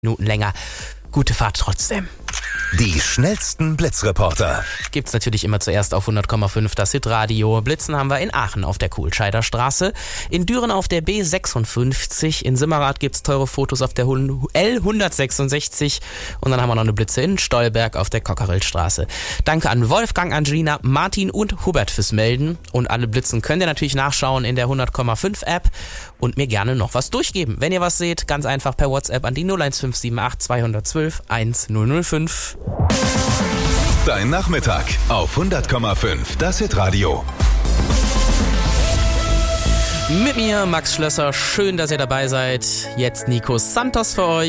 Minuten länger. Gute Fahrt trotzdem. Die schnellsten Blitzreporter. Gibt's natürlich immer zuerst auf 100,5 das Hitradio. Blitzen haben wir in Aachen auf der Kohlscheider Straße, in Düren auf der B56, in Simmerath gibt's teure Fotos auf der L166 und dann haben wir noch eine Blitze in Stolberg auf der Cockerillstraße. Danke an Wolfgang, Angelina, Martin und Hubert fürs Melden und alle Blitzen könnt ihr natürlich nachschauen in der 100,5 App und mir gerne noch was durchgeben. Wenn ihr was seht, ganz einfach per WhatsApp an die 01578 212 1005. Dein Nachmittag auf 100,5 das Hitradio. Mit mir, Max Schlösser. Schön, dass ihr dabei seid. Jetzt Nico Santos für euch.